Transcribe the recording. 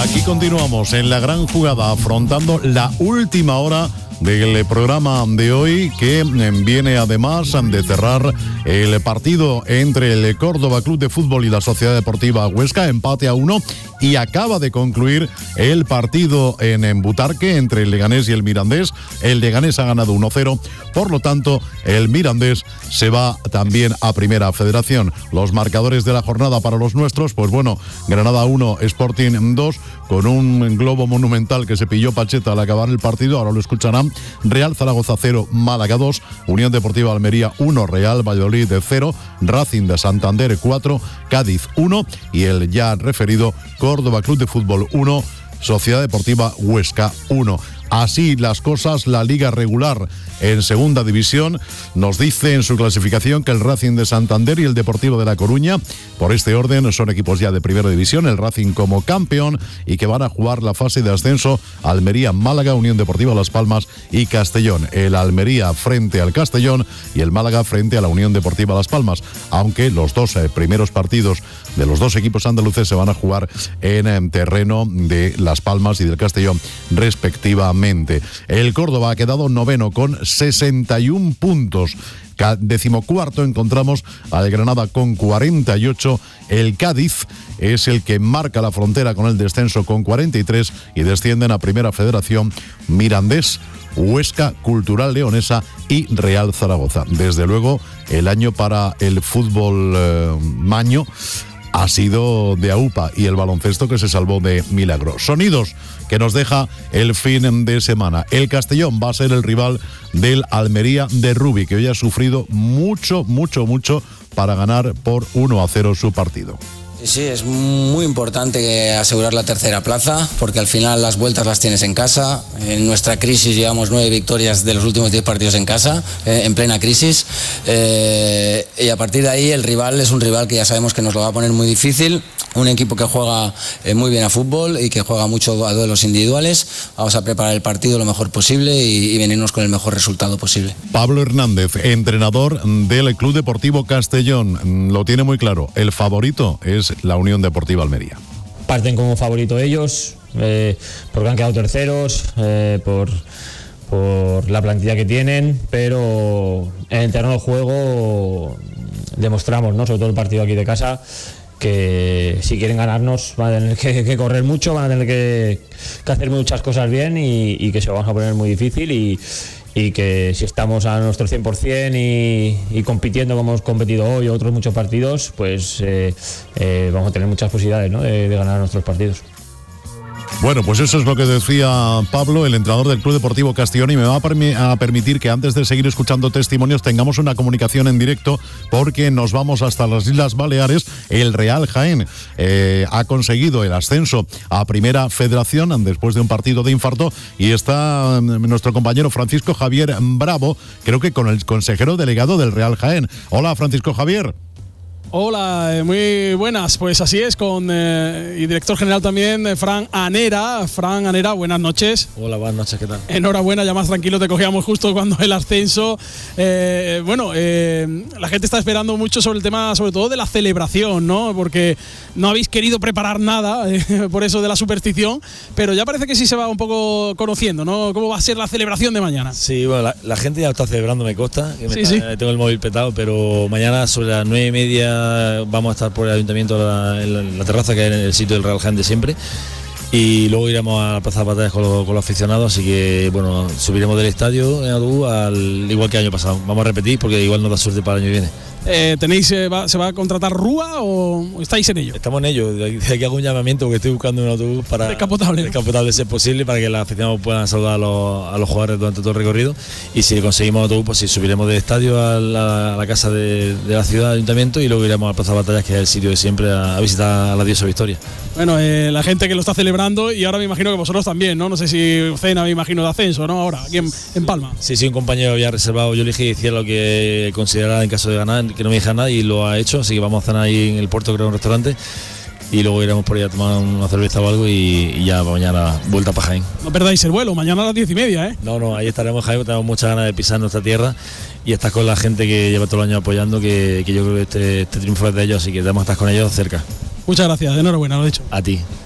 Aquí continuamos en la gran jugada, afrontando la última hora del programa de hoy, que viene además de cerrar el partido entre el Córdoba Club de Fútbol y la Sociedad Deportiva Huesca, empate a 1, y acaba de concluir el partido en Butarque entre el Leganés y el Mirandés. El Leganés ha ganado 1-0, por lo tanto el Mirandés se va también a Primera Federación. Los marcadores de la jornada para los nuestros, pues bueno, Granada 1, Sporting 2, con un globo monumental que se pilló Pacheta al acabar el partido, ahora lo escucharán. Real Zaragoza 0, Málaga 2, Unión Deportiva Almería 1, Real Valladolid 0, Racing de Santander 4, Cádiz 1 y el ya referido Córdoba Club de Fútbol 1, Sociedad Deportiva Huesca 1. Así las cosas, la liga regular en segunda división nos dice en su clasificación que el Racing de Santander y el Deportivo de La Coruña, por este orden, son equipos ya de primera división, el Racing como campeón, y que van a jugar la fase de ascenso Almería, Málaga, Unión Deportiva Las Palmas y Castellón. El Almería frente al Castellón y el Málaga frente a la Unión Deportiva Las Palmas, aunque los dos primeros partidos de los dos equipos andaluces se van a jugar en terreno de Las Palmas y del Castellón respectivamente. El Córdoba ha quedado noveno con 61 puntos. 14º encontramos al Granada con 48. El Cádiz es el que marca la frontera con el descenso con 43 y descienden a Primera Federación Mirandés, Huesca, Cultural Leonesa y Real Zaragoza. Desde luego, el año para el fútbol maño ha sido de aupa, y el baloncesto que se salvó de milagro. Sonidos que nos deja el fin de semana. El Castellón va a ser el rival del Almería de Rubi, que hoy ha sufrido mucho para ganar por 1-0 su partido. Sí, es muy importante asegurar la tercera plaza, porque al final las vueltas las tienes en casa. En nuestra crisis llevamos 9 victorias de los últimos 10 partidos en casa, en plena crisis, y a partir de ahí el rival es un rival que ya sabemos que nos lo va a poner muy difícil, un equipo que juega muy bien a fútbol y que juega mucho a duelos individuales. Vamos a preparar el partido lo mejor posible y venirnos con el mejor resultado posible. Pablo Hernández, entrenador del Club Deportivo Castellón, lo tiene muy claro, el favorito es la Unión Deportiva Almería. Parten como favorito ellos, porque han quedado terceros, por la plantilla que tienen, pero en el terreno de juego demostramos, ¿no?, sobre todo el partido aquí de casa, que si quieren ganarnos van a tener que correr mucho, van a tener que hacer muchas cosas bien y que se lo vamos a poner muy difícil, y que si estamos a nuestro 100% y compitiendo como hemos competido hoy o otros muchos partidos, pues vamos a tener muchas posibilidades, ¿no?, de ganar nuestros partidos. Bueno, pues eso es lo que decía Pablo, el entrenador del Club Deportivo Castellón, y me va a permitir que antes de seguir escuchando testimonios tengamos una comunicación en directo, porque nos vamos hasta las Islas Baleares. El Real Jaén ha conseguido el ascenso a Primera Federación después de un partido de infarto, y está nuestro compañero Francisco Javier Bravo, creo que con el consejero delegado del Real Jaén. Hola, Francisco Javier. Hola, muy buenas. Pues así es, y director general también, Fran Anera. Fran Anera, buenas noches. Hola, buenas noches, ¿qué tal? Enhorabuena, ya más tranquilo te cogíamos justo cuando el ascenso. La gente está esperando mucho sobre el tema, sobre todo de la celebración, ¿no? Porque no habéis querido preparar nada, por eso de la superstición, pero ya parece que sí se va un poco conociendo, ¿no? ¿Cómo va a ser la celebración de mañana? Sí, bueno, la gente ya está celebrando, me consta, que sí. Tengo el móvil petado, pero mañana sobre las 9:30 vamos a estar por el ayuntamiento en la terraza, que es en el sitio del Real Jaén de siempre, y luego iremos a la Plaza de Batallas con los aficionados, así que bueno, subiremos del estadio en autobús igual que el año pasado. Vamos a repetir porque igual nos da suerte para el año que viene. ¿Se va a contratar rúa o estáis en ello? Estamos en ello. De aquí hago un llamamiento porque estoy buscando un autobús para descapotable si es posible, para que los aficionados puedan saludar a los jugadores durante todo el recorrido, y si conseguimos autobús, pues sí, subiremos del estadio a la casa de la ciudad, del ayuntamiento, y luego iremos a la Plaza de Batallas, que es el sitio de siempre, a visitar a la diosa Victoria. Bueno, la gente que lo está celebrando, y ahora me imagino que vosotros también, ¿no? No sé si cena, me imagino, de ascenso, ¿no? Ahora, aquí en Palma. Sí, un compañero había reservado, yo le dije que hiciera lo que considerara en caso de ganar, que no me dijera nada, y lo ha hecho, así que vamos a cenar ahí en el puerto, creo, en un restaurante, y luego iremos por ahí a tomar una cerveza o algo, y ya mañana vuelta para Jaén. No perdáis el vuelo, mañana a las 10:30, ¿eh? No, ahí estaremos en Jaén, tenemos muchas ganas de pisar nuestra tierra y estar con la gente que lleva todo el año apoyando, que yo creo que este triunfo es de ellos, así que debemos estar con ellos cerca. Muchas gracias, enhorabuena, lo he dicho. A ti.